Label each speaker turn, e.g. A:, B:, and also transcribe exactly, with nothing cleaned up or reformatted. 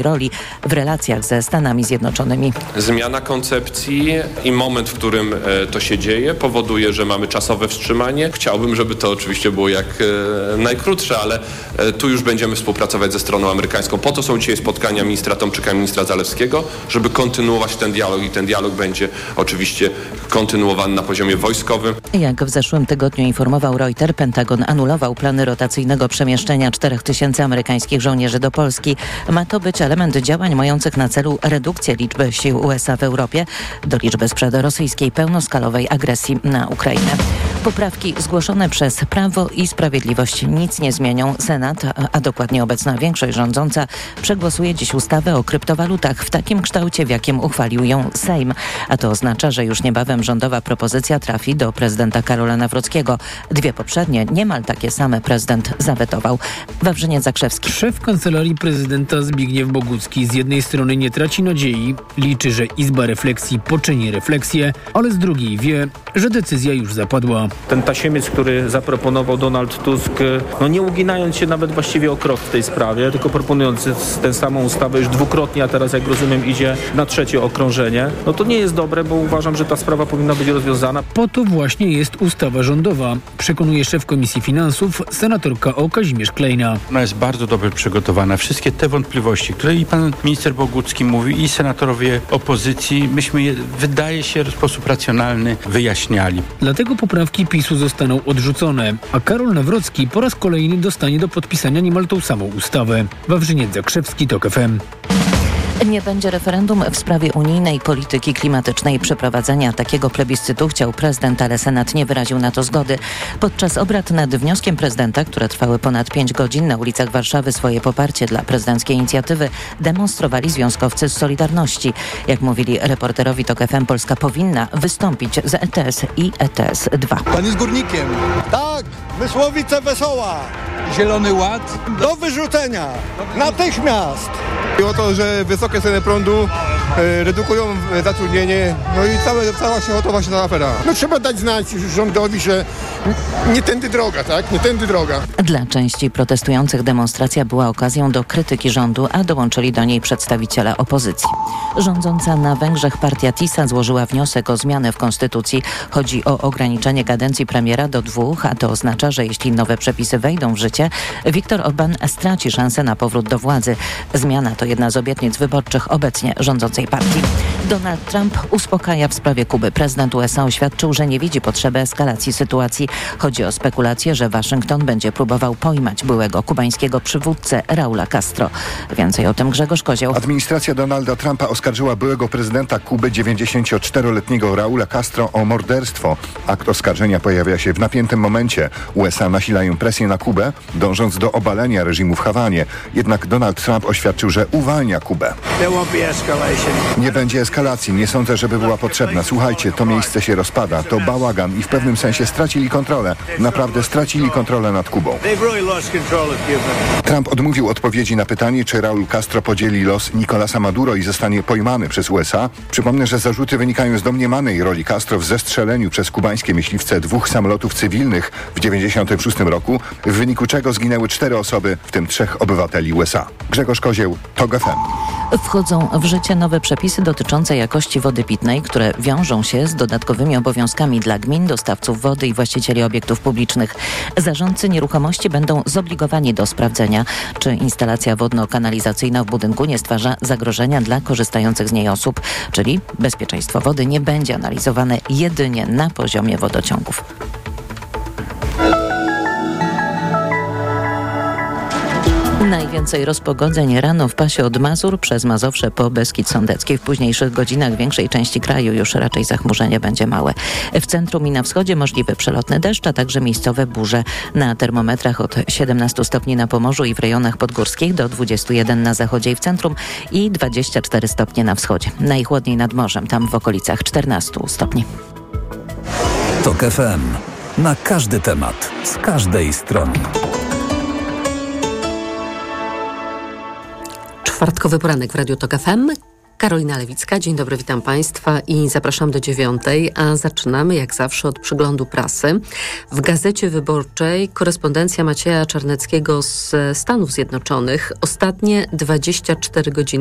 A: roli w relacjach ze Stanami Zjednoczonymi.
B: Zmiana koncepcji i moment, w którym to się dzieje, powoduje, że mamy czasowe wstrzymanie. Chciałbym, żeby to oczywiście było jak najkrótsze, ale tu już będziemy współpracować ze stroną amerykańską. Po to są dzisiaj spotkania ministra Tomczyka i ministra Zalewskiego, żeby kontynuować ten dialog i ten dialog będzie oczywiście kontynuowany na poziomie wojskowym.
A: Jak w zeszłym tygodniu informował Reuters, Pentagon anulował plany rotacyjnego przemieszczenia czterech tysięcy amerykańskich żołnierzy do Polski. Ma to być element działań mających na celu redukcję liczby sił U S A w Europie do liczby sprzed rosyjskiej pełnoskalowej agresji na Ukrainę. Poprawki zgłoszone przez Prawo i Sprawiedliwość nic nie zmienią. Senat, a dokładnie obecna większość rządząca, przegłosuje dziś ustawę o kryptowalutach w takim kształcie, w jakim uchwalił ją Sejm. A to oznacza, że już niebawem rządowa propozycja trafi do prezydenta Karola Nawrockiego. Dwie poprzednie, niemal takie same, prezydent zawetował. Wawrzyniec Zakrzewski.
C: Szef Kancelarii Prezydenta Zbigniew Bogucki z jednej strony nie traci nadziei, liczy, że Izba Refleksji poczyni refleksję, ale z drugiej wie, że decyzja już zapadła.
D: Ten tasiemiec, który zaproponował Donald Tusk, no nie uginając się nawet właściwie o krok w tej sprawie, tylko proponując tę samą ustawę już dwukrotnie, a teraz, jak rozumiem, idzie na trzecie okrążenie, no to nie jest dobre, bo uważam, że ta sprawa powinna być rozwiązana.
C: Po to właśnie jest ustawa rządowa, przekonuje szef Komisji Finansów, senatorka o Kazimierz Klejna.
E: Ona jest bardzo dobrze przygotowana. Wszystkie te wątpliwości, które i pan minister Bogucki mówi, i senatorowie opozycji, myśmy je, wydaje się, w sposób racjonalny wyjaśniali.
C: Dlatego poprawki PiSu zostaną odrzucone, a Karol Nawrocki po raz kolejny dostanie do podpisania niemal tą samą ustawę. Wawrzyniec Zakrzewski, TOK F M.
A: Nie będzie referendum w sprawie unijnej polityki klimatycznej. Przeprowadzenia takiego plebiscytu chciał prezydent, ale Senat nie wyraził na to zgody. Podczas obrad nad wnioskiem prezydenta, które trwały ponad pięć godzin, na ulicach Warszawy swoje poparcie dla prezydenckiej inicjatywy demonstrowali związkowcy z Solidarności. Jak mówili reporterowi TOK F M, Polska powinna wystąpić z E T S i E T S dwa.
F: Pan jest górnikiem. Tak, Mysłowice Wesoła. Zielony Ład do wyrzucenia. Natychmiast.
G: I o to, że wysokie ceny prądu e, redukują zatrudnienie, no i całe, cała się gotowa się ta afera. No trzeba dać znać rządowi, że nie tędy droga, tak? Nie tędy droga.
A: Dla części protestujących demonstracja była okazją do krytyki rządu, a dołączyli do niej przedstawiciele opozycji. Rządząca na Węgrzech partia TISA złożyła wniosek o zmianę w konstytucji. Chodzi o ograniczenie kadencji premiera do dwóch, a to oznacza, że jeśli nowe przepisy wejdą w życie, Viktor Orbán straci szansę na powrót do władzy. Zmiana to jedna z obietnic wyborczych obecnie rządzącej partii. Donald Trump uspokaja w sprawie Kuby. Prezydent U S A oświadczył, że nie widzi potrzeby eskalacji sytuacji. Chodzi o spekulacje, że Waszyngton będzie próbował pojmać byłego kubańskiego przywódcę Raula Castro. Więcej o tym Grzegorz Kozioł.
H: Administracja Donalda Trumpa oskarżyła byłego prezydenta Kuby dziewięćdziesięcioczteroletniego Raula Castro o morderstwo. Akt oskarżenia pojawia się w napiętym momencie. U S A nasilają presję na Kubę, dążąc do obalenia reżimu w Hawanie. Jednak Donald Trump oświadczył, że uwalnia Kubę. Nie będzie eskalacji. Nie sądzę, żeby była potrzebna. Słuchajcie, to miejsce się rozpada. To bałagan i w pewnym sensie stracili kontrolę. Naprawdę stracili kontrolę nad Kubą. Trump odmówił odpowiedzi na pytanie, czy Raul Castro podzieli los Nicolasa Maduro i zostanie pojmany przez U S A. Przypomnę, że zarzuty wynikają z domniemanej roli Castro w zestrzeleniu przez kubańskie myśliwce dwóch samolotów cywilnych w dziewięćdziesiątym szóstym roku, w wyniku czego zginęły cztery osoby, w tym trzech obywateli U S A. Grzegorz Kozieł, TOK F M.
A: Wchodzą w życie nowe przepisy dotyczące jakości wody pitnej, które wiążą się z dodatkowymi obowiązkami dla gmin, dostawców wody i właścicieli obiektów publicznych. Zarządcy nieruchomości będą zobligowani do sprawdzenia, czy instalacja wodno-kanalizacyjna w budynku nie stwarza zagrożenia dla korzystających z niej osób, czyli bezpieczeństwo wody nie będzie analizowane jedynie na poziomie wodociągów. Najwięcej rozpogodzeń rano w pasie od Mazur przez Mazowsze po Beskid Sądecki. W późniejszych godzinach w większej części kraju już raczej zachmurzenie będzie małe. W centrum i na wschodzie możliwy przelotny deszcz, a także miejscowe burze. Na termometrach od siedemnastu stopni na Pomorzu i w rejonach podgórskich do dwudziestu jeden na zachodzie i w centrum i dwadzieścia cztery stopnie na wschodzie. Najchłodniej nad morzem, tam w okolicach czternastu stopni.
I: TOK F M. Na każdy temat, z każdej strony.
J: Czwartkowy poranek w Radiu TOK F M. Karolina Lewicka, dzień dobry, witam Państwa i zapraszam do dziewiątej, a zaczynamy jak zawsze od przeglądu prasy. W Gazecie Wyborczej korespondencja Macieja Czarneckiego z Stanów Zjednoczonych. Ostatnie dwadzieścia cztery godziny